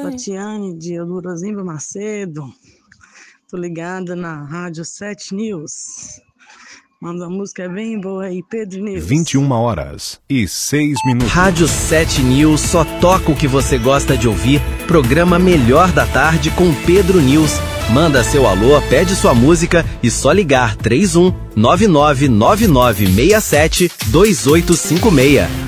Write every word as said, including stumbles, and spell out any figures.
Tatiane de Eldorozimba Macedo. Tô ligada na Rádio sete News. Manda uma música bem boa aí, Pedro News. vinte e uma horas e seis minutos. Rádio sete News só toca o que você gosta de ouvir. Programa Melhor da Tarde com Pedro News. Manda seu alô, pede sua música e só ligar três um nove nove nove nove seis sete dois oito cinco seis.